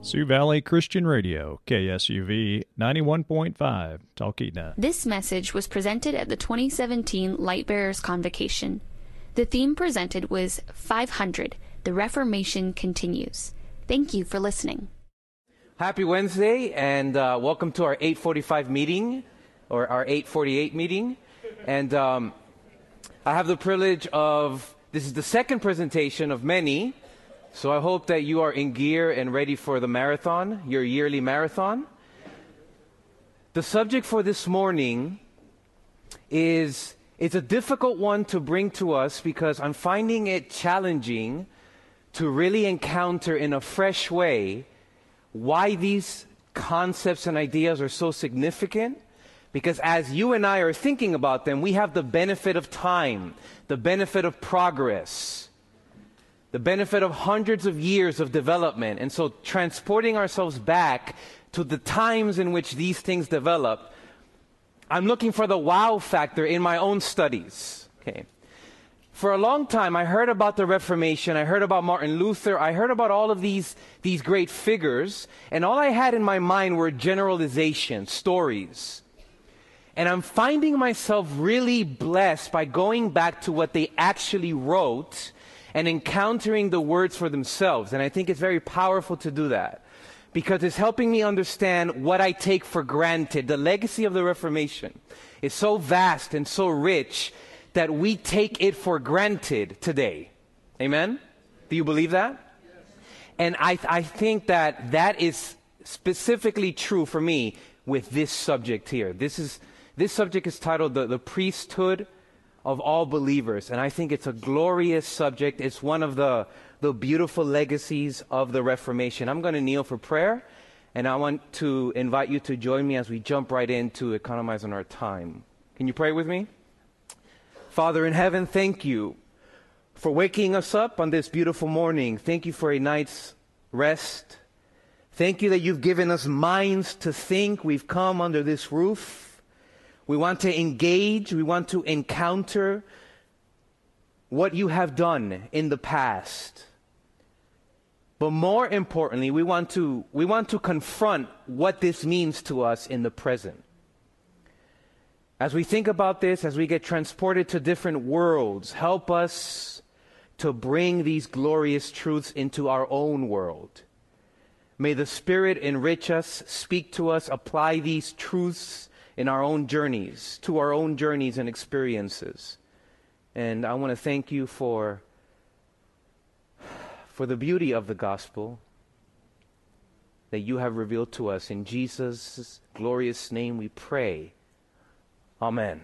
Sioux Valley Christian Radio, KSUV 91.5, Talkeetna. This message was presented at the 2017 Lightbearers Convocation. The theme presented was 500, The Reformation Continues. Thank you for listening. Happy Wednesday, and welcome to our 8:45 meeting, or our 8:48 meeting. And I have the privilege of, this is the second presentation of many, so I hope that you are in gear and ready for the marathon, your yearly marathon. The subject for this morning it's a difficult one to bring to us because I'm finding it challenging to really encounter in a fresh way why these concepts and ideas are so significant. Because as you and I are thinking about them, we have the benefit of time, the benefit of progress, the benefit of hundreds of years of development. And so transporting ourselves back to the times in which these things developed, I'm looking for the wow factor in my own studies. Okay. For a long time, I heard about the Reformation, I heard about Martin Luther, I heard about all of these great figures, and all I had in my mind were generalizations, stories. And I'm finding myself really blessed by going back to what they actually wrote and encountering the words for themselves. And I think it's very powerful to do that because it's helping me understand what I take for granted. The legacy of the Reformation is so vast and so rich that we take it for granted today. Amen? Do you believe that? Yes. And I think that is specifically true for me with this subject here. This subject is titled the Priesthood of All Believers, and I think it's a glorious subject. It's one of the beautiful legacies of the Reformation. I'm going to kneel for prayer, and I want to invite you to join me as we jump right into economizing our time. Can you pray with me? Father in heaven, thank you for waking us up on this beautiful morning. Thank you for a night's rest. Thank you that you've given us minds to think. We've come under this roof. We want to engage, we want to encounter what you have done in the past. But more importantly, we want to confront what this means to us in the present. As we think about this, as we get transported to different worlds, help us to bring these glorious truths into our own world. May the Spirit enrich us, speak to us, apply these truths in our own journeys, to our own journeys and experiences. And I want to thank you for the beauty of the gospel that you have revealed to us. In Jesus' glorious name we pray. Amen.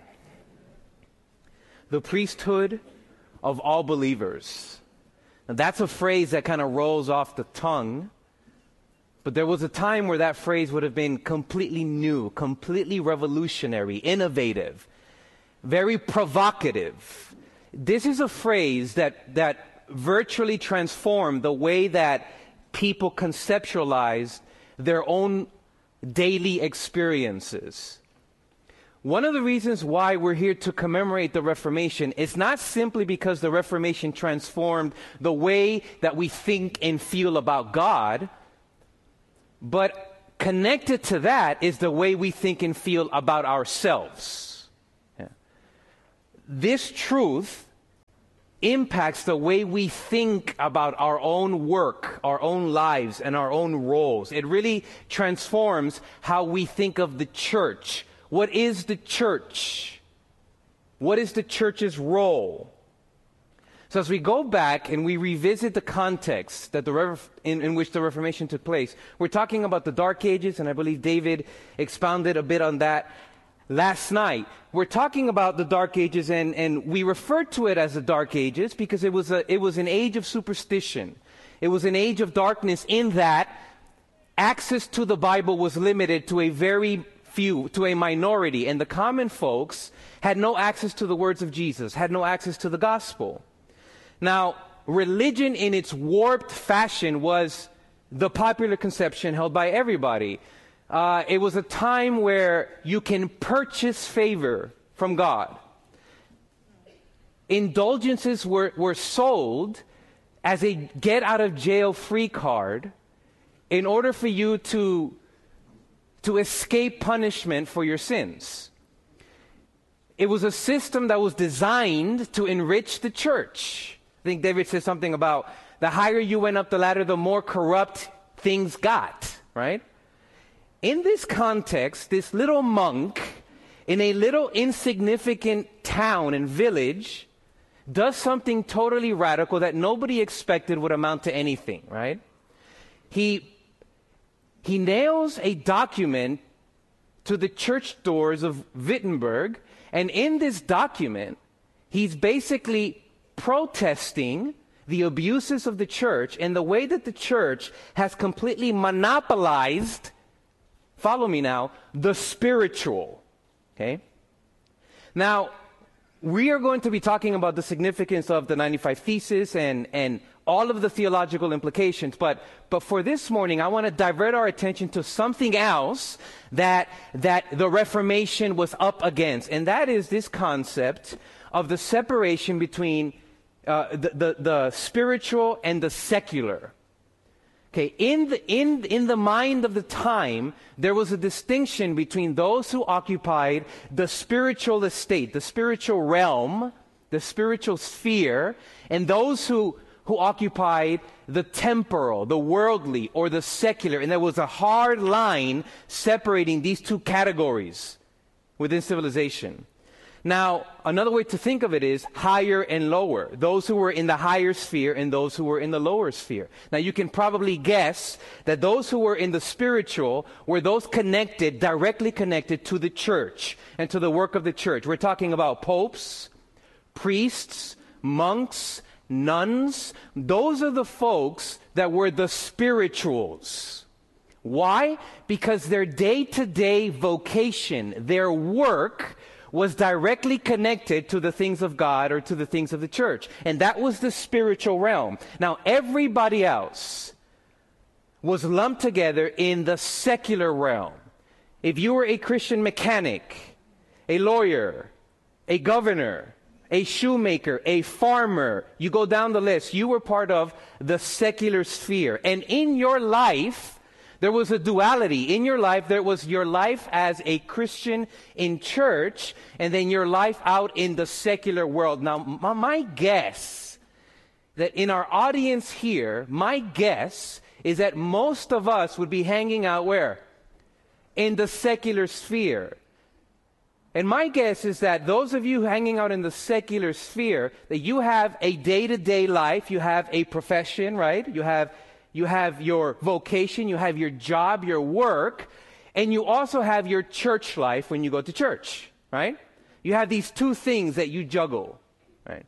The priesthood of all believers. Now that's a phrase that kind of rolls off the tongue. But there was a time where that phrase would have been completely new, completely revolutionary, innovative, very provocative. This is a phrase that virtually transformed the way that people conceptualized their own daily experiences. One of the reasons why we're here to commemorate the Reformation is not simply because the Reformation transformed the way that we think and feel about God, but connected to that is the way we think and feel about ourselves. Yeah. This truth impacts the way we think about our own work, our own lives, and our own roles. It really transforms how we think of the church. What is the church? What is the church's role? So as we go back and we revisit the context that in which the Reformation took place, we're talking about the Dark Ages, and I believe David expounded a bit on that last night. We're talking about the Dark Ages, and we referred to it as the Dark Ages because it was an age of superstition. It was an age of darkness in that access to the Bible was limited to a very few, to a minority, and the common folks had no access to the words of Jesus, had no access to the gospel. Now, religion in its warped fashion was the popular conception held by everybody. It was a time where you can purchase favor from God. Indulgences were sold as a get-out-of-jail-free card, in order for you to escape punishment for your sins. It was a system that was designed to enrich the church. I think David said something about the higher you went up the ladder, the more corrupt things got, right? In this context, this little monk in a little insignificant town and village does something totally radical that nobody expected would amount to anything, right? He nails a document to the church doors of Wittenberg, and in this document, he's basically protesting the abuses of the church and the way that the church has completely monopolized, follow me now, the spiritual. Okay? Now, we are going to be talking about the significance of the 95 Thesis and all of the theological implications, but for this morning, I want to divert our attention to something else that the Reformation was up against, and that is this concept of the separation between the spiritual and the secular. Okay, in the mind of the time, there was a distinction between those who occupied the spiritual estate, the spiritual realm, the spiritual sphere, and those who occupied the temporal, the worldly, or the secular. And there was a hard line separating these two categories within civilization. Now, another way to think of it is higher and lower. Those who were in the higher sphere and those who were in the lower sphere. Now, you can probably guess that those who were in the spiritual were those directly connected to the church and to the work of the church. We're talking about popes, priests, monks, nuns. Those are the folks that were the spirituals. Why? Because their day-to-day vocation, their work, was directly connected to the things of God or to the things of the church. And that was the spiritual realm. Now, everybody else was lumped together in the secular realm. If you were a Christian mechanic, a lawyer, a governor, a shoemaker, a farmer, you go down the list, you were part of the secular sphere. And in your life, there was a duality. In your life, there was your life as a Christian in church, and then your life out in the secular world. Now, my guess that in our audience here, my guess is that most of us would be hanging out where? In the secular sphere. And my guess is that those of you hanging out in the secular sphere, that you have a day-to-day life, you have a profession, right? You have your vocation, you have your job, your work, and you also have your church life when you go to church, right? You have these two things that you juggle, right?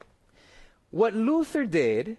What Luther did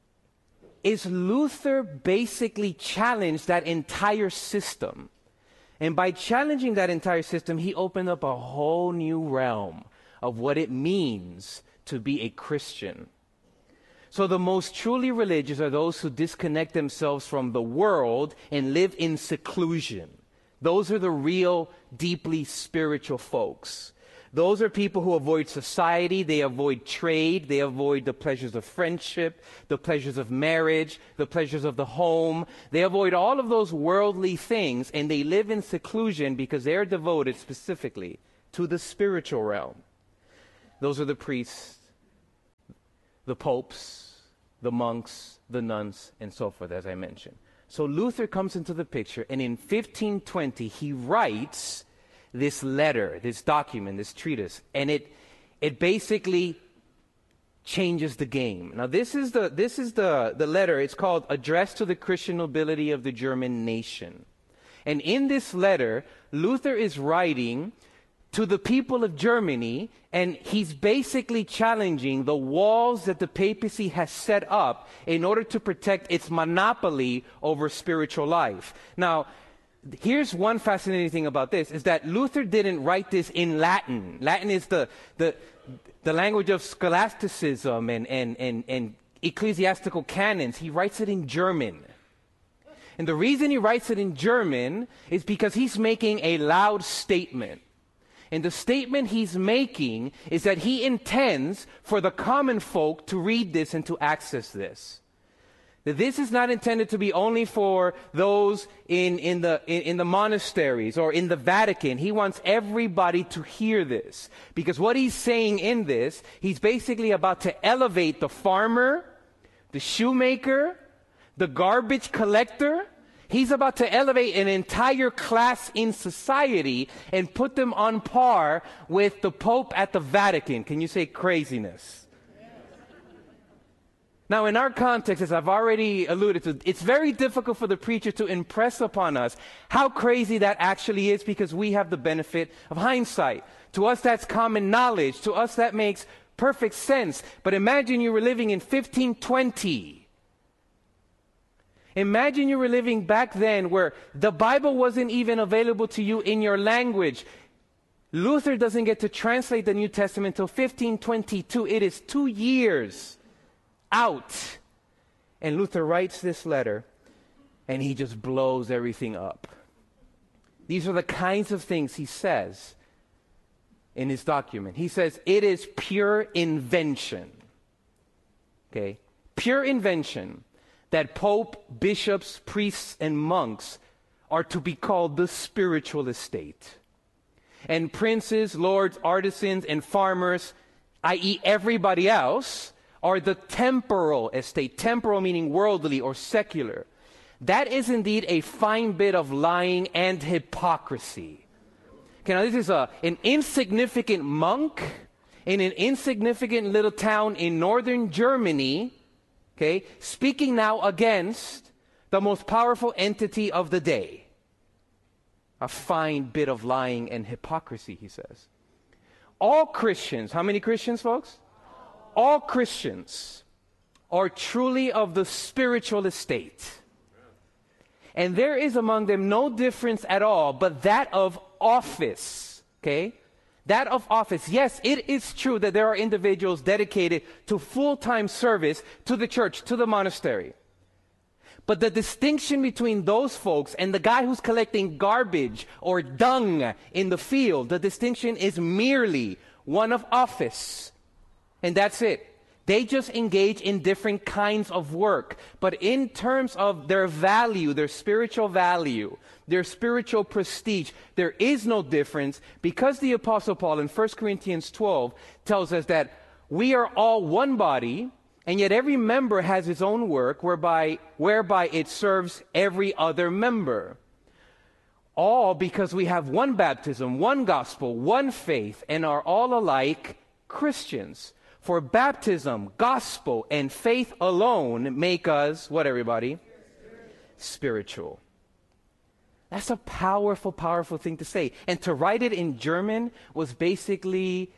is Luther basically challenged that entire system. And by challenging that entire system, he opened up a whole new realm of what it means to be a Christian. So the most truly religious are those who disconnect themselves from the world and live in seclusion. Those are the real, deeply spiritual folks. Those are people who avoid society, they avoid trade, they avoid the pleasures of friendship, the pleasures of marriage, the pleasures of the home. They avoid all of those worldly things, and they live in seclusion because they are devoted specifically to the spiritual realm. Those are the priests, the popes, the monks, the nuns, and so forth, as I mentioned. So Luther comes into the picture, and in 1520, he writes this letter, this document, this treatise, and it basically changes the game. Now, this is the letter. It's called Address to the Christian Nobility of the German Nation. And in this letter, Luther is writing to the people of Germany, and he's basically challenging the walls that the papacy has set up in order to protect its monopoly over spiritual life. Now, here's one fascinating thing about this, is that Luther didn't write this in Latin. Latin is the language of scholasticism and ecclesiastical canons. He writes it in German. And the reason he writes it in German is because he's making a loud statement. And the statement he's making is that he intends for the common folk to read this and to access this. That this is not intended to be only for those in the monasteries or in the Vatican. He wants everybody to hear this. Because what he's saying in this, he's basically about to elevate the farmer, the shoemaker, the garbage collector. He's about to elevate an entire class in society and put them on par with the Pope at the Vatican. Can you say craziness? Now, in our context, as I've already alluded to, it's very difficult for the preacher to impress upon us how crazy that actually is because we have the benefit of hindsight. To us, that's common knowledge. To us, that makes perfect sense. But imagine you were living in 1520. Imagine you were living back then where the Bible wasn't even available to you in your language. Luther doesn't get to translate the New Testament until 1522. It is 2 years out. And Luther writes this letter, and he just blows everything up. These are the kinds of things he says in his document. He says, it is pure invention. Okay? Pure invention that Pope, bishops, priests, and monks are to be called the spiritual estate. And princes, lords, artisans, and farmers, i.e. everybody else, are the temporal estate. Temporal meaning worldly or secular. That is indeed a fine bit of lying and hypocrisy. Okay, now this is an insignificant monk in an insignificant little town in northern Germany, okay, speaking now against the most powerful entity of the day. A fine bit of lying and hypocrisy, he says. All Christians, how many Christians, folks? All Christians are truly of the spiritual estate. And there is among them no difference at all, but that of office. Okay? That of office. Yes, it is true that there are individuals dedicated to full-time service to the church, to the monastery. But the distinction between those folks and the guy who's collecting garbage or dung in the field, the distinction is merely one of office. And that's it. They just engage in different kinds of work. But in terms of their value, their spiritual value, their spiritual prestige, there is no difference because the Apostle Paul in 1 Corinthians 12 tells us that we are all one body, and yet every member has his own work whereby it serves every other member. All because we have one baptism, one gospel, one faith, and are all alike Christians. For baptism, gospel, and faith alone make us, what everybody? Spiritual. That's a powerful, powerful thing to say. And to write it in German was basically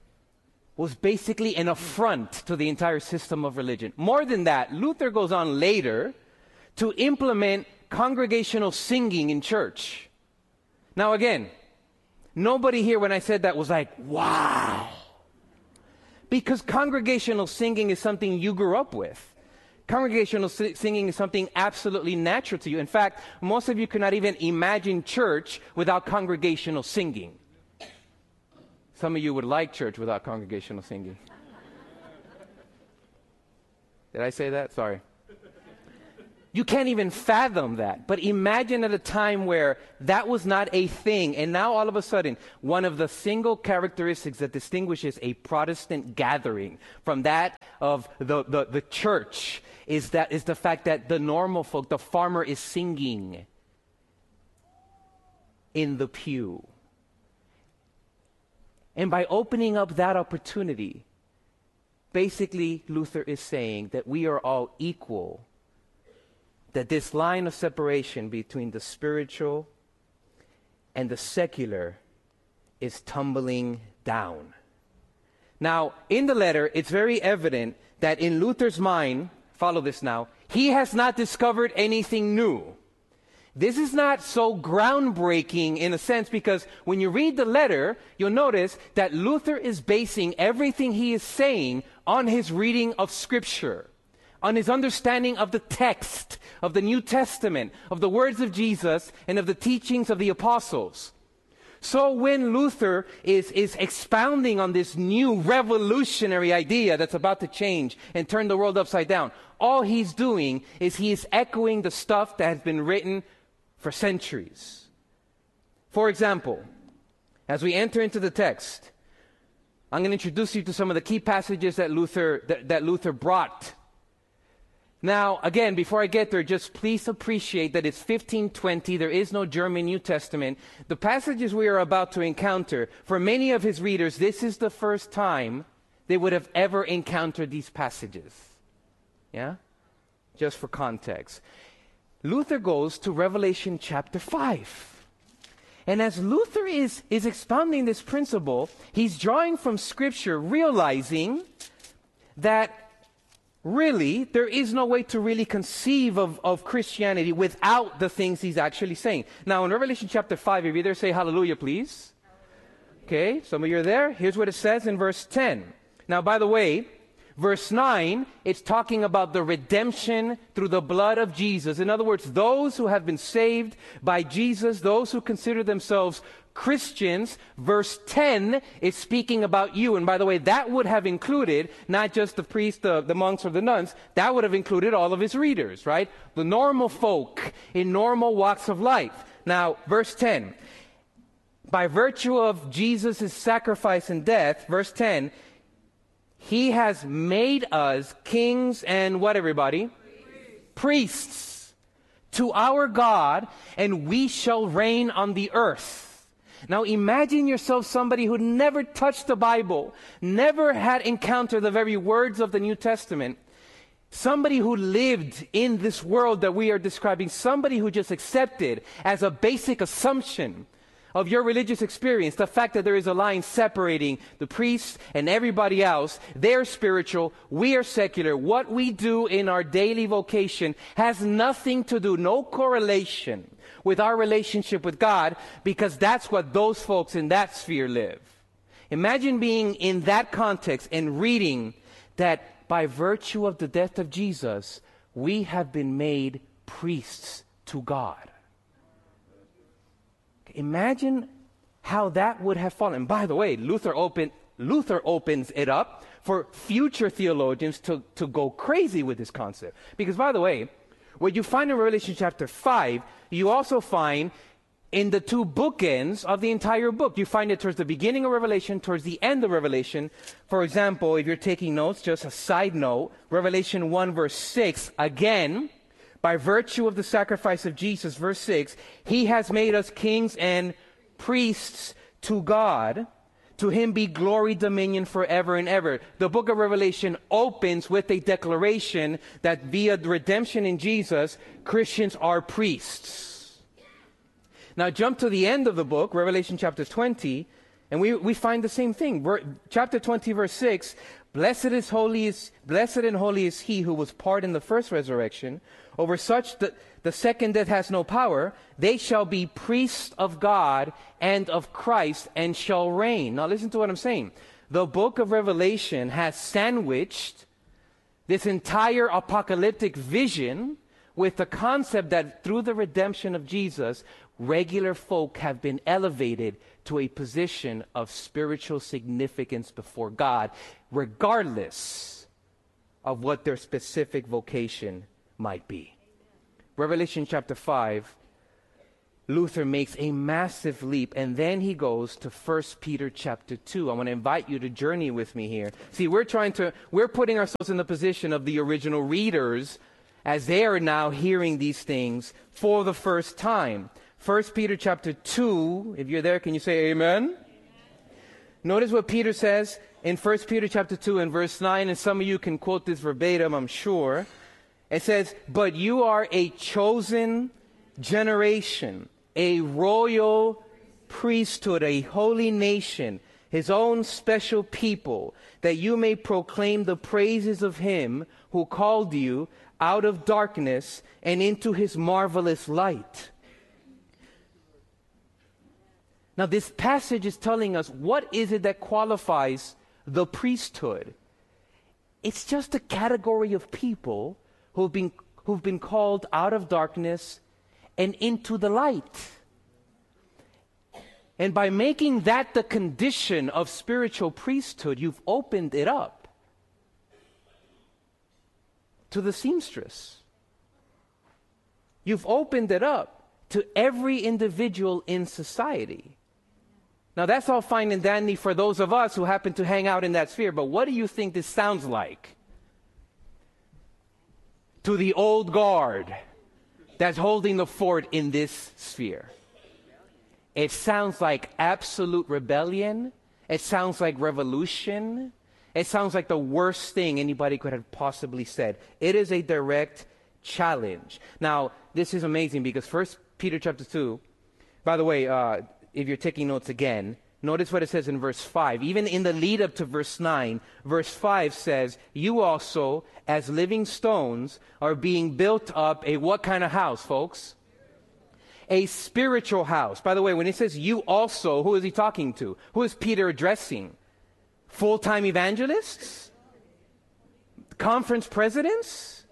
an affront to the entire system of religion. More than that, Luther goes on later to implement congregational singing in church. Now again, nobody here when I said that was like, wow. Because congregational singing is something you grew up with. Congregational singing is something absolutely natural to you. In fact, most of you cannot even imagine church without congregational singing. Some of you would like church without congregational singing. Did I say that? Sorry. You can't even fathom that. But imagine at a time where that was not a thing. And now all of a sudden, one of the single characteristics that distinguishes a Protestant gathering from that of the church is the fact that the normal folk, the farmer is singing in the pew. And by opening up that opportunity, basically Luther is saying that we are all equal. That this line of separation between the spiritual and the secular is tumbling down. Now, in the letter, it's very evident that in Luther's mind, follow this now, he has not discovered anything new. This is not so groundbreaking in a sense because when you read the letter, you'll notice that Luther is basing everything he is saying on his reading of Scripture, on his understanding of the text of the New Testament, of the words of Jesus, and of the teachings of the apostles. So when Luther is expounding on this new revolutionary idea that's about to change and turn the world upside down, all he's doing is he is echoing the stuff that has been written for centuries. For example, as we enter into the text, I'm going to introduce you to some of the key passages that Luther brought. Now, again, before I get there, just please appreciate that it's 1520. There is no German New Testament. The passages we are about to encounter, for many of his readers, this is the first time they would have ever encountered these passages. Yeah? Just for context. Luther goes to Revelation chapter 5. And as Luther is expounding this principle, he's drawing from Scripture, realizing that really there is no way to really conceive of Christianity without the things he's actually saying. Now, in Revelation chapter 5, if you're there, say hallelujah, please. Okay, some of you are there. Here's what it says in verse 10. Now, by the way, verse 9, it's talking about the redemption through the blood of Jesus. In other words, those who have been saved by Jesus, those who consider themselves Christians. Verse 10 is speaking about you. And by the way, that would have included not just the priests, the monks, or the nuns. That would have included all of his readers, right? The normal folk in normal walks of life. Now, verse 10. By virtue of Jesus' sacrifice and death, verse 10, He has made us kings and what, everybody? Priests to our God, and we shall reign on the earth. Now imagine yourself somebody who never touched the Bible, never had encountered the very words of the New Testament. Somebody who lived in this world that we are describing, somebody who just accepted as a basic assumption of your religious experience the fact that there is a line separating the priests and everybody else. They're spiritual, we are secular. What we do in our daily vocation has nothing to do, no correlation with our relationship with God, because that's what those folks in that sphere live. Imagine being in that context and reading that by virtue of the death of Jesus, we have been made priests to God. Imagine how that would have fallen. And by the way, Luther opens it up for future theologians to go crazy with this concept. Because by the way, what you find in Revelation chapter 5, you also find in the two bookends of the entire book. You find it towards the beginning of Revelation, towards the end of Revelation. For example, if you're taking notes, just a side note, Revelation 1 verse 6, again, by virtue of the sacrifice of Jesus, verse 6, He has made us kings and priests to God. To Him be glory, dominion forever and ever. The book of Revelation opens with a declaration that via the redemption in Jesus, Christians are priests. Now jump to the end of the book, Revelation chapter 20, and we find the same thing. Chapter 20, verse 6, Blessed and holy is he who was part in the first resurrection. Over such the second death has no power. They shall be priests of God and of Christ and shall reign. Now listen to what I'm saying. The book of Revelation has sandwiched this entire apocalyptic vision with the concept that through the redemption of Jesus, regular folk have been elevated to a position of spiritual significance before God, regardless of what their specific vocation might be. Revelation chapter 5, Luther makes a massive leap, and then he goes to 1 Peter chapter 2. I want to invite you to journey with me here. See, we're putting ourselves in the position of the original readers as they are now hearing these things for the first time. 1 Peter chapter 2, if you're there, can you say amen? Amen. Notice what Peter says in 1 Peter chapter 2 and verse 9, and some of you can quote this verbatim, I'm sure. It says, but you are a chosen generation, a royal priesthood, a holy nation, His own special people, that you may proclaim the praises of Him who called you out of darkness and into His marvelous light. Now, this passage is telling us what is it that qualifies the priesthood. It's just a category of people who've been called out of darkness and into the light. And by making that the condition of spiritual priesthood, you've opened it up to the seamstress. You've opened it up to every individual in society. Now, that's all fine and dandy for those of us who happen to hang out in that sphere, but what do you think this sounds like to the old guard that's holding the fort in this sphere? It sounds like absolute rebellion. It sounds like revolution. It sounds like the worst thing anybody could have possibly said. It is a direct challenge. Now, this is amazing because 1 Peter chapter 2, by the way, if you're taking notes again, notice what it says in verse 5. Even in the lead up to verse 9, verse 5 says, you also, as living stones, are being built up a what kind of house, folks? A spiritual house. By the way, when it says you also, who is he talking to? Who is Peter addressing? Full-time evangelists? Conference presidents?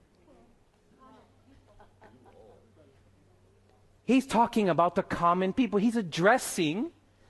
He's talking about the common people. He is addressing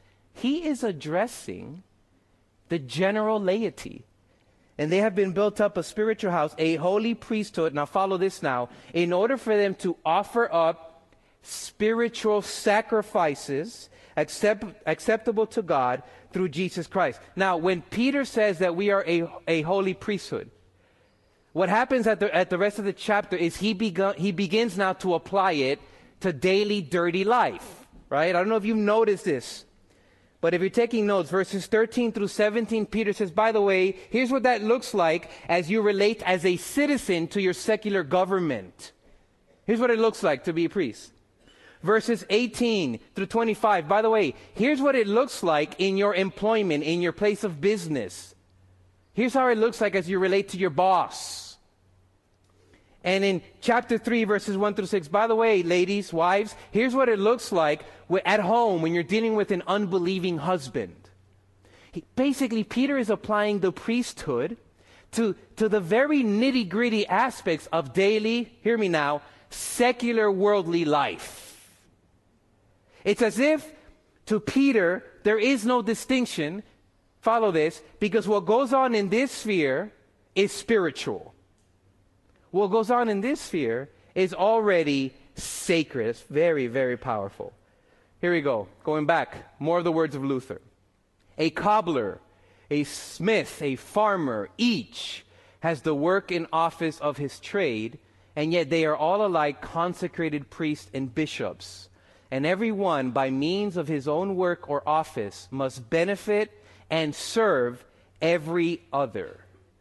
the general laity. And they have been built up a spiritual house, a holy priesthood. Now follow this now. In order for them to offer up spiritual sacrifices acceptable to God through Jesus Christ. Now, when Peter says that we are a holy priesthood, what happens at the rest of the chapter is he begins now to apply it to daily dirty life, right? I don't know if you've noticed this, but if you're taking notes, verses 13 through 17, Peter says, by the way, here's what that looks like as you relate as a citizen to your secular government. Here's what it looks like to be a priest. Verses 18 through 25, by the way, here's what it looks like in your employment, in your place of business. Here's how it looks like as you relate to your boss. And in chapter 3, verses 1 through 6, by the way, ladies, wives, here's what it looks like at home when you're dealing with an unbelieving husband. Basically, Peter is applying the priesthood to the very nitty-gritty aspects of daily, hear me now, secular worldly life. It's as if to Peter there is no distinction, follow this, because what goes on in this sphere is spiritual. What goes on in this sphere is already sacred. It's very, very powerful. Here we go. Going back, more of the words of Luther. A cobbler, a smith, a farmer, each has the work and office of his trade, and yet they are all alike consecrated priests and bishops. And every one, by means of his own work or office, must benefit and serve every other.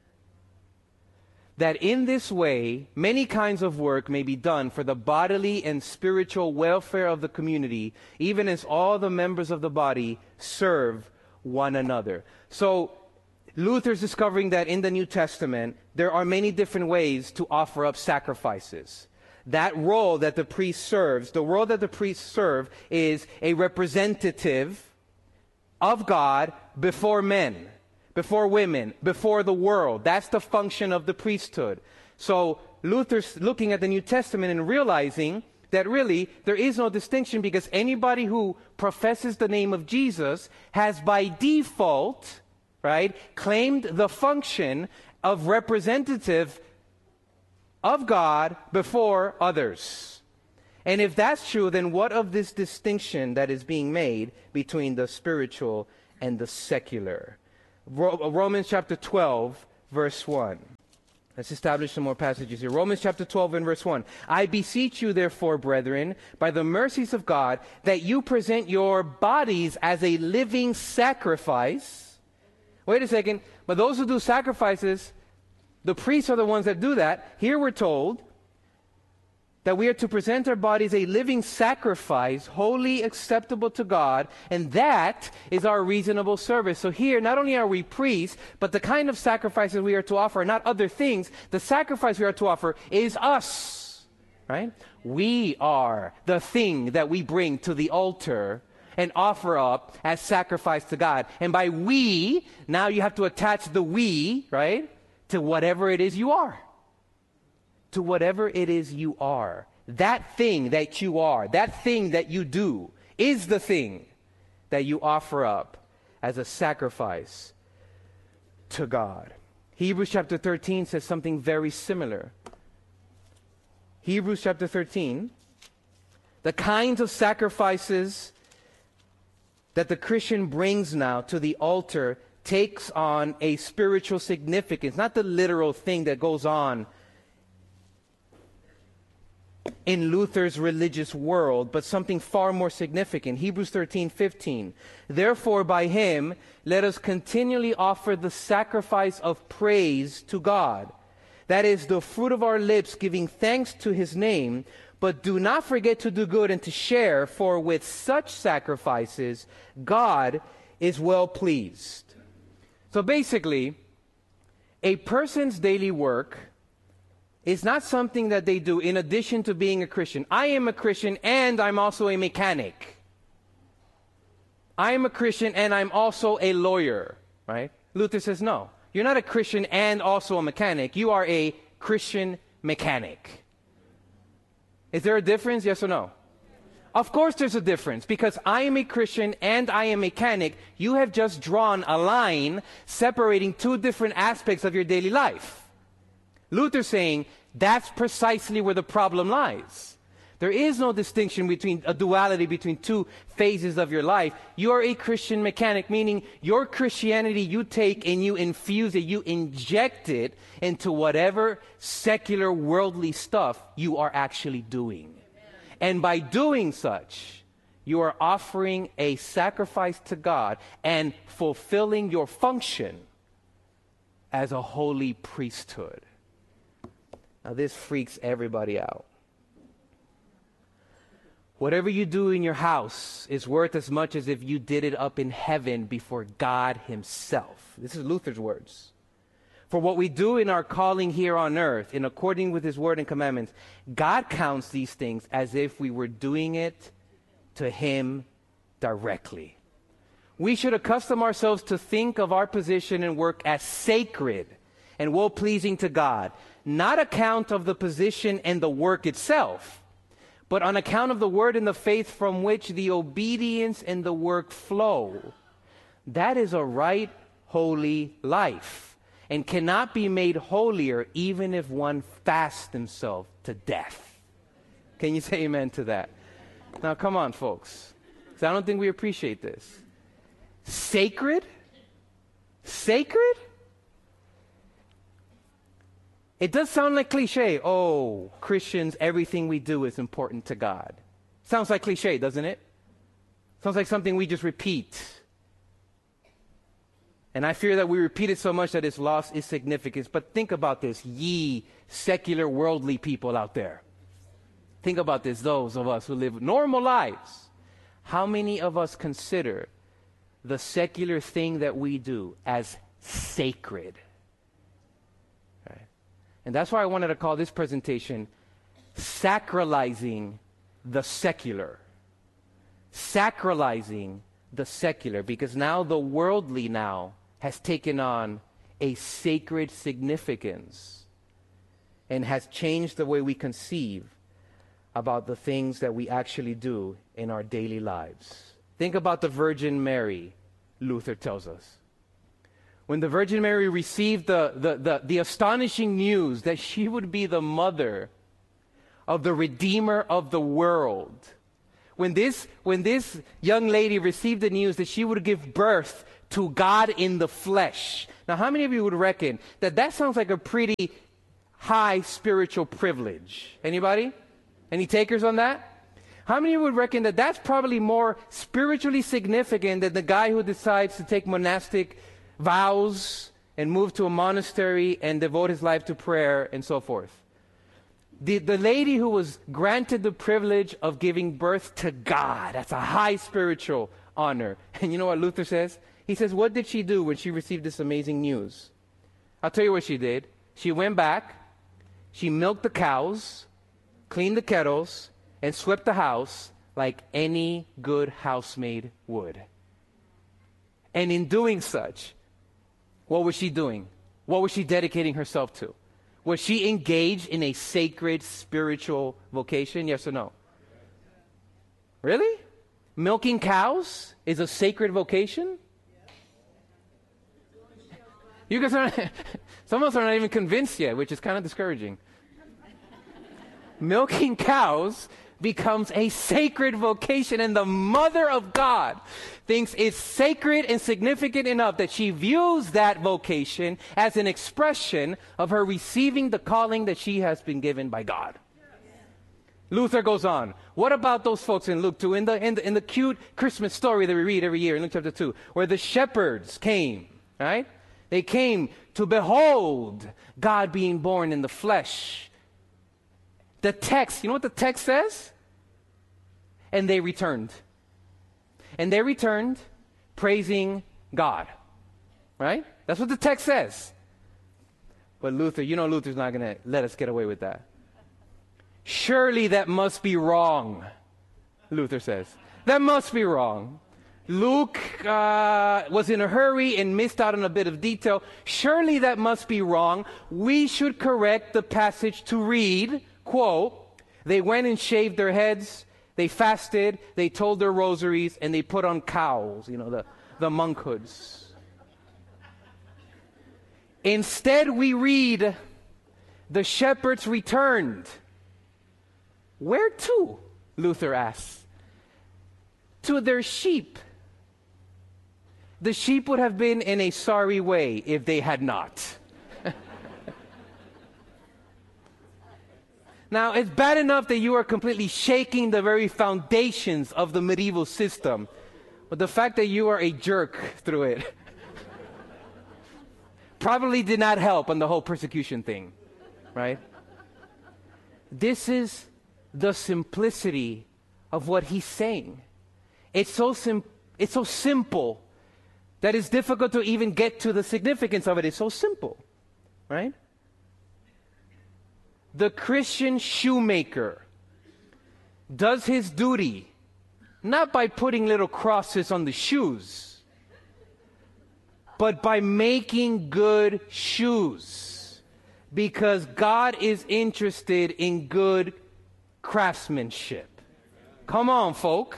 That in this way, many kinds of work may be done for the bodily and spiritual welfare of the community, even as all the members of the body serve one another. So, Luther's discovering that in the New Testament, there are many different ways to offer up sacrifices. That role that the priest serves, the role that the priests serve is a representative of God before men, before women, before the world. That's the function of the priesthood. So Luther's looking at the New Testament and realizing that really there is no distinction because anybody who professes the name of Jesus has by default, right, claimed the function of representative of God before others. And if that's true, then what of this distinction that is being made between the spiritual and the secular? Romans chapter 12, verse 1. Let's establish some more passages here. Romans chapter 12 and verse 1. I beseech you, therefore, brethren, by the mercies of God, that you present your bodies as a living sacrifice. Wait a second. But those who do sacrifices, the priests are the ones that do that. Here we're told that we are to present our bodies a living sacrifice, wholly acceptable to God, and that is our reasonable service. So here, not only are we priests, but the kind of sacrifices we are to offer are not other things. The sacrifice we are to offer is us, right? We are the thing that we bring to the altar and offer up as sacrifice to God. And by we, now you have to attach the we, right, to whatever it is you are. To whatever it is you are. That thing that you are, that thing that you do, is the thing that you offer up as a sacrifice to God. Hebrews chapter 13 says something very similar. Hebrews chapter 13, the kinds of sacrifices that the Christian brings now to the altar takes on a spiritual significance, not the literal thing that goes on in Luther's religious world, but something far more significant. Hebrews 13:15. Therefore, by him, let us continually offer the sacrifice of praise to God. That is the fruit of our lips, giving thanks to his name. But do not forget to do good and to share, for with such sacrifices, God is well pleased. So basically, a person's daily work is not something that they do in addition to being a Christian. I am a Christian and I'm also a mechanic. I am a Christian and I'm also a lawyer, right? Luther says, no, you're not a Christian and also a mechanic. You are a Christian mechanic. Is there a difference? Yes or no? Of course there's a difference, because I am a Christian and I am a mechanic. You have just drawn a line separating two different aspects of your daily life. Luther's saying that's precisely where the problem lies. There is no distinction between a duality between two phases of your life. You are a Christian mechanic, meaning your Christianity you take and you infuse it, you inject it into whatever secular worldly stuff you are actually doing. And by doing such, you are offering a sacrifice to God and fulfilling your function as a holy priesthood. Now this freaks everybody out. Whatever you do in your house is worth as much as if you did it up in heaven before God himself. This is Luther's words. For what we do in our calling here on earth, in according with his word and commandments, God counts these things as if we were doing it to him directly. We should accustom ourselves to think of our position and work as sacred and well-pleasing to God, not account of the position and the work itself, but on account of the word and the faith from which the obedience and the work flow. That is a right, holy life, and cannot be made holier even if one fasts himself to death. Can you say amen to that? Now, come on, folks, because I don't think we appreciate this. Sacred? Sacred? It does sound like cliche. Oh, Christians, everything we do is important to God. Sounds like cliche, doesn't it? Sounds like something we just repeat. And I fear that we repeat it so much that it's lost its significance. But think about this, ye secular worldly people out there. Think about this, those of us who live normal lives. How many of us consider the secular thing that we do as sacred? Right? And that's why I wanted to call this presentation Sacralizing the Secular. Sacralizing the secular, because now the worldly now has taken on a sacred significance and has changed the way we conceive about the things that we actually do in our daily lives. Think about the Virgin Mary, Luther tells us. When the Virgin Mary received the astonishing news that she would be the mother of the Redeemer of the world, when this young lady received the news that she would give birth to God in the flesh. Now, how many of you would reckon that that sounds like a pretty high spiritual privilege? Anybody? Any takers on that? How many of you would reckon that that's probably more spiritually significant than the guy who decides to take monastic vows and move to a monastery and devote his life to prayer and so forth? The lady who was granted the privilege of giving birth to God, that's a high spiritual honor. And you know what Luther says? He says, what did she do when she received this amazing news? I'll tell you what she did. She went back, she milked the cows, cleaned the kettles, and swept the house like any good housemaid would. And in doing such, what was she doing? What was she dedicating herself to? Was she engaged in a sacred spiritual vocation? Yes or no? Really? milking cows is a sacred vocation? You guys are some of us are not even convinced yet, which is kind of discouraging. Milking cows becomes a sacred vocation, and the Mother of God thinks it's sacred and significant enough that she views that vocation as an expression of her receiving the calling that she has been given by God. Luther goes on. What about those folks in Luke 2? In the cute Christmas story that we read every year in Luke chapter 2, where the shepherds came, right? They came to behold God being born in the flesh. The text, you know what the text says? And they returned. And they returned praising God. Right? That's what the text says. But Luther, you know Luther's not going to let us get away with that. Surely that must be wrong, Luther says. That must be wrong. Luke was in a hurry and missed out on a bit of detail. Surely that must be wrong. We should correct the passage to read, quote, they went and shaved their heads, they fasted, they told their rosaries, and they put on cowls, the monkhoods. Instead, we read, the shepherds returned. Where to? Luther asks. To their sheep. The sheep would have been in a sorry way if they had not. Now, it's bad enough that you are completely shaking the very foundations of the medieval system, but the fact that you are a jerk through it probably did not help on the whole persecution thing, right? This is the simplicity of what he's saying. It's so simple that it's difficult to even get to the significance of it. It's so simple, right? The Christian shoemaker does his duty not by putting little crosses on the shoes, but by making good shoes, because God is interested in good craftsmanship. Come on, folk.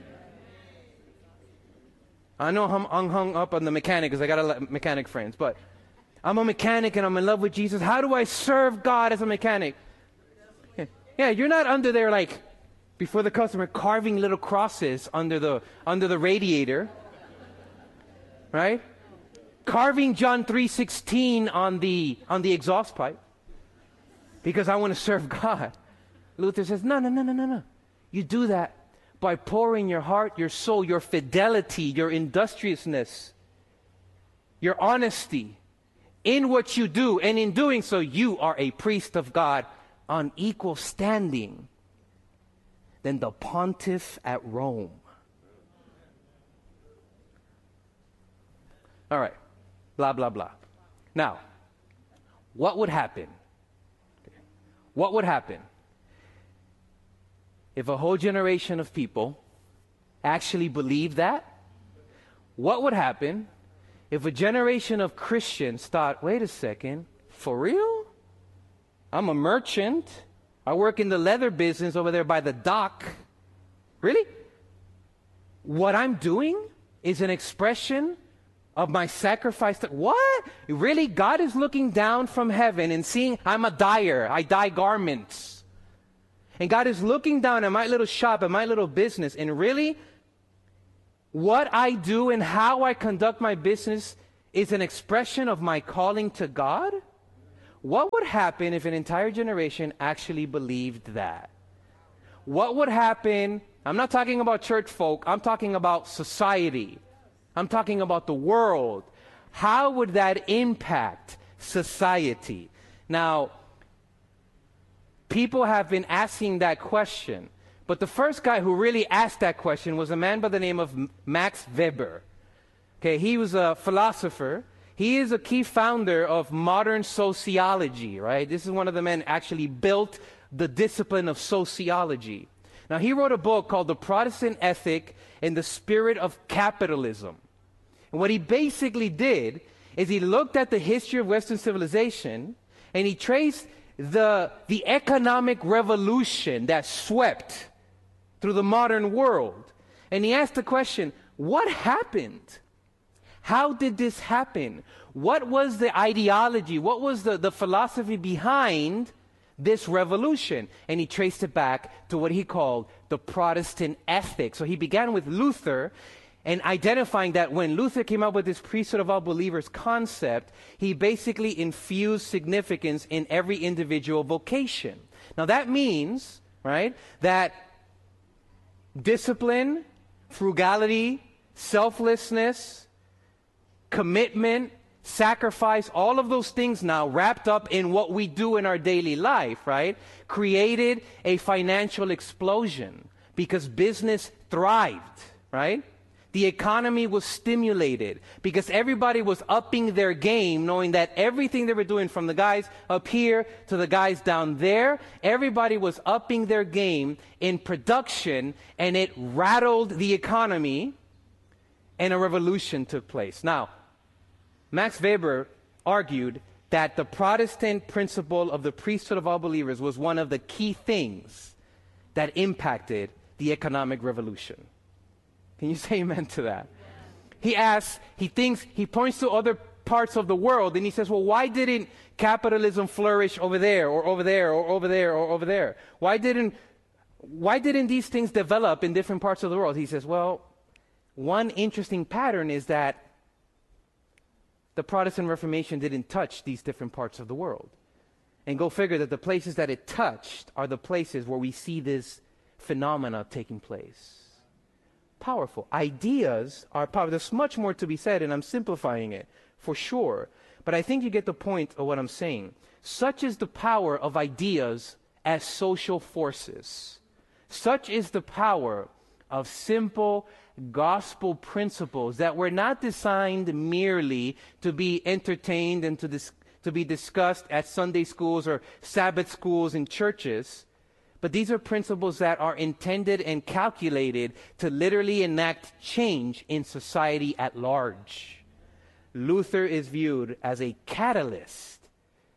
I know I'm hung up on the mechanic because I got a lot of mechanic friends, but I'm a mechanic and I'm in love with Jesus. How do I serve God as a mechanic? Yeah, you're not under there like before the customer carving little crosses under the radiator, right? Carving John 3:16 on the exhaust pipe because I want to serve God. Luther says, no. You do that by pouring your heart, your soul, your fidelity, your industriousness, your honesty in what you do. And in doing so, you are a priest of God on equal standing than the pontiff at Rome. All right. Blah, blah, blah. Now, what would happen? What would happen if a whole generation of people actually believed that? What would happen if a generation of Christians thought, wait a second, for real? I'm a merchant. I work in the leather business over there by the dock. Really? What I'm doing is an expression of my sacrifice. What? Really? God is looking down from heaven and seeing I'm a dyer. I dye garments. And God is looking down at my little shop, at my little business, and really, what I do and how I conduct my business is an expression of my calling to God? What would happen if an entire generation actually believed that? What would happen? I'm not talking about church folk. I'm talking about society. I'm talking about the world. How would that impact society? Now, people have been asking that question, but the first guy who really asked that question was a man by the name of Max Weber. Okay, he was a philosopher. He is a key founder of modern sociology, right? This is one of the men actually built the discipline of sociology. Now, he wrote a book called The Protestant Ethic and the Spirit of Capitalism. And what he basically did is he looked at the history of Western civilization and he traced the economic revolution that swept through the modern world. And he asked the question, what happened? How did this happen? What was the ideology? What was the philosophy behind this revolution? And he traced it back to what he called the Protestant ethic. So he began with Luther and identifying that when Luther came up with this priesthood of all believers concept, he basically infused significance in every individual vocation. Now that means, right, that discipline, frugality, selflessness, commitment, sacrifice, all of those things now wrapped up in what we do in our daily life, right, created a financial explosion because business thrived, right? The economy was stimulated because everybody was upping their game, knowing that everything they were doing, from the guys up here to the guys down there, everybody was upping their game in production, and it rattled the economy, and a revolution took place. Now, Max Weber argued that the Protestant principle of the priesthood of all believers was one of the key things that impacted the economic revolution. Can you say amen to that? He asks, he points to other parts of the world, and he says, well, why didn't capitalism flourish over there, or over there, or over there, or over there? Why didn't these things develop in different parts of the world? He says, well, one interesting pattern is that the Protestant Reformation didn't touch these different parts of the world. And go figure that the places that it touched are the places where we see this phenomena taking place. Powerful. Ideas are powerful. There's much more to be said, and I'm simplifying it for sure. But I think you get the point of what I'm saying. Such is the power of ideas as social forces. Such is the power of simple gospel principles that were not designed merely to be entertained and to be discussed at Sunday schools or Sabbath schools in churches. But these are principles that are intended and calculated to literally enact change in society at large. Luther is viewed as a catalyst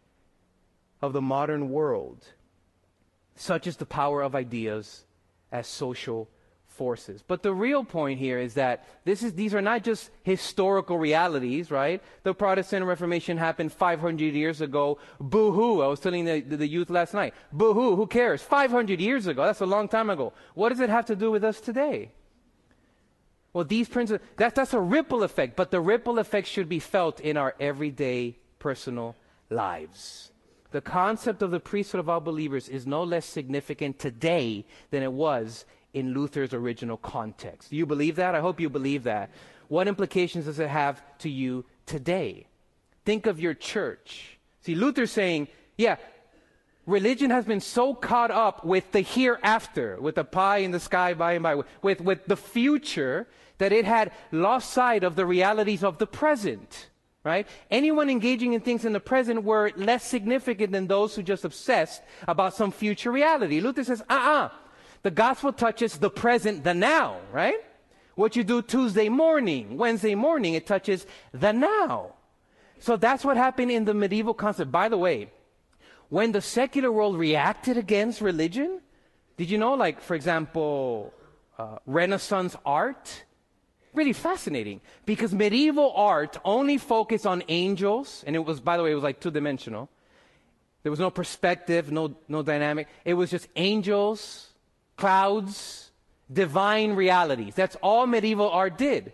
of the modern world. Such is the power of ideas as social forces. But the real point here is that these are not just historical realities, right? The Protestant Reformation happened 500 years ago. Boo-hoo. I was telling the youth last night. Boo-hoo. Who cares? 500 years ago. That's a long time ago. What does it have to do with us today? Well, these principles, that's a ripple effect, but the ripple effect should be felt in our everyday personal lives. The concept of the priesthood of all believers is no less significant today than it was in Luther's original context. Do you believe that? I hope you believe that. What implications does it have to you today? Think of your church. See, Luther's saying, yeah, religion has been so caught up with the hereafter, with the pie in the sky by and by, with the future, that it had lost sight of the realities of the present. Right? Anyone engaging in things in the present were less significant than those who just obsessed about some future reality. Luther says, the gospel touches the present, the now, right? What you do Tuesday morning, Wednesday morning, it touches the now. So that's what happened in the medieval concept. By the way, when the secular world reacted against religion, did you know, like, for example, Renaissance art? Really fascinating, because medieval art only focused on angels, and it was, by the way, it was like two-dimensional. There was no perspective, no dynamic. It was just angels, clouds, divine realities. That's all medieval art did.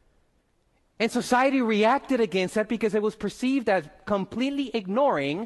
And society reacted against that because it was perceived as completely ignoring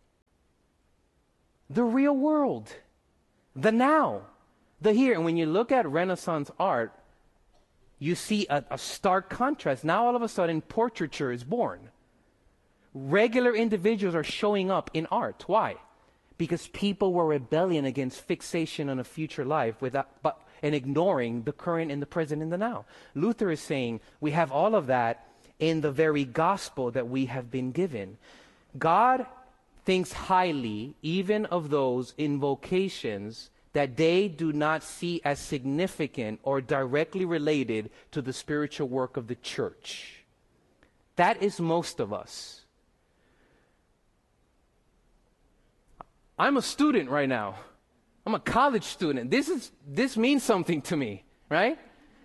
the real world, the now, the here. And when you look at Renaissance art, you see a stark contrast. Now all of a sudden, portraiture is born. Regular individuals are showing up in art. Why? Because people were rebelling against fixation on a future life and ignoring the current and the present and the now. Luther is saying we have all of that in the very gospel that we have been given. God thinks highly even of those in vocations that they do not see as significant or directly related to the spiritual work of the church. That is most of us. I'm a student right now. I'm a college student. This means something to me, right?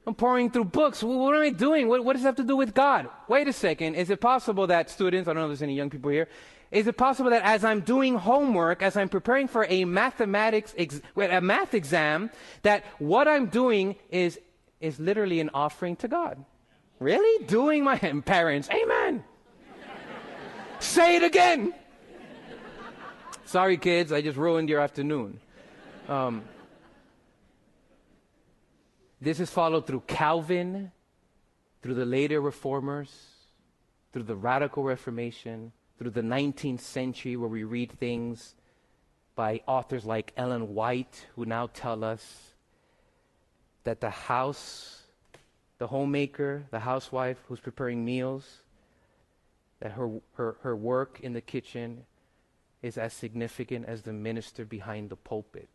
I'm pouring through books. What am I doing? What does that have to do with God? Wait a second. Is it possible that students, I don't know if there's any young people here, is it possible that as I'm doing homework, as I'm preparing for a math exam, that what I'm doing is literally an offering to God? Really? Doing my parents, amen. Say it again. Sorry, kids, I just ruined your afternoon. This is followed through Calvin, through the later reformers, through the radical Reformation, through the 19th century, where we read things by authors like Ellen White, who now tell us that the homemaker, the housewife who's preparing meals, that her work in the kitchen is as significant as the minister behind the pulpit.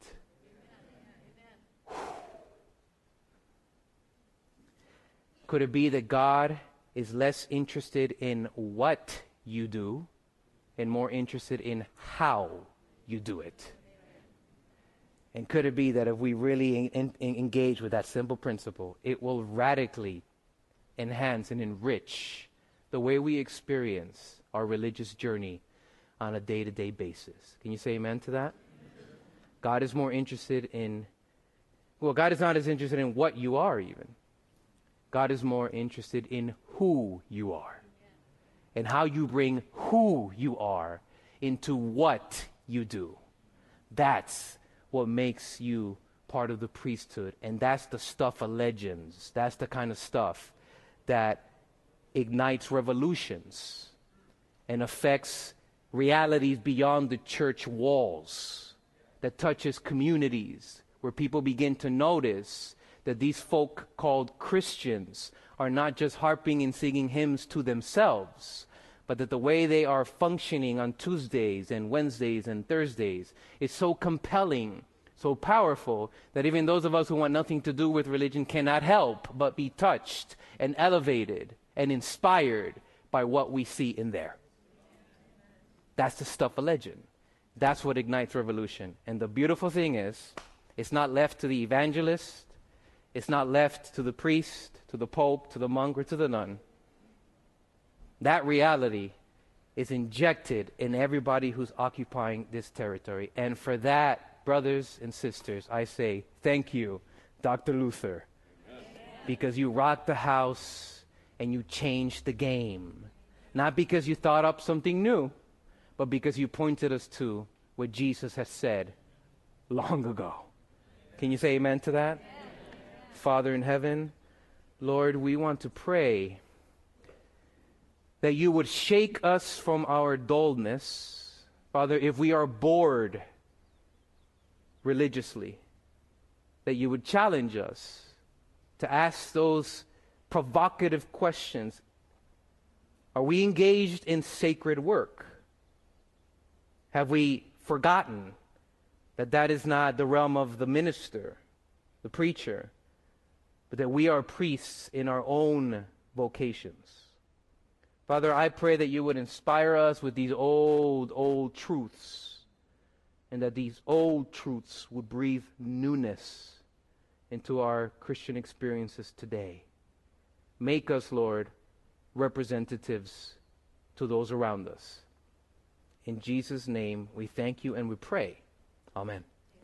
Could it be that God is less interested in what you do and more interested in how you do it? And could it be that if we really engage with that simple principle, it will radically enhance and enrich the way we experience our religious journey on a day-to-day basis? Can you say amen to that? God is more interested in, God is not as interested in what you are even. God is more interested in who you are and how you bring who you are into what you do. That's what makes you part of the priesthood, and that's the stuff of legends. That's the kind of stuff that ignites revolutions and affects realities beyond the church walls, that touches communities where people begin to notice that these folk called Christians are not just harping and singing hymns to themselves, but that the way they are functioning on Tuesdays and Wednesdays and Thursdays is so compelling, so powerful, that even those of us who want nothing to do with religion cannot help but be touched and elevated and inspired by what we see in there. That's the stuff of legend. That's what ignites revolution. And the beautiful thing is, it's not left to the evangelist, it's not left to the priest, to the pope, to the monk, or to the nun. That reality is injected in everybody who's occupying this territory. And for that, brothers and sisters, I say thank you, Dr. Luther, because you rocked the house and you changed the game. Not because you thought up something new, but because you pointed us to what Jesus has said long ago. Can you say amen to that? Father in heaven, Lord, we want to pray that you would shake us from our dullness. Father, if we are bored religiously, that you would challenge us to ask those provocative questions. Are we engaged in sacred work? Have we forgotten that that is not the realm of the minister, the preacher, but that we are priests in our own vocations? Father, I pray that you would inspire us with these old truths, and that these old truths would breathe newness into our Christian experiences today. Make us, Lord, representatives to those around us. In Jesus' name, we thank you and we pray. Amen.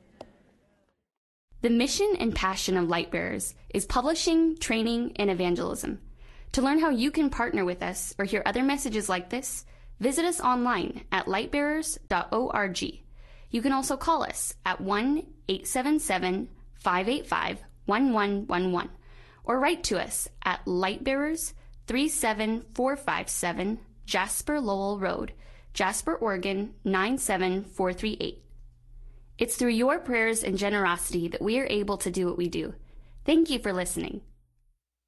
The mission and passion of Lightbearers is publishing, training, and evangelism. To learn how you can partner with us or hear other messages like this, visit us online at lightbearers.org. You can also call us at 1-877-585-1111 or write to us at Lightbearers 37457 Jasper Lowell Road, Jasper, Oregon 97438. It's through your prayers and generosity that we are able to do what we do. Thank you for listening.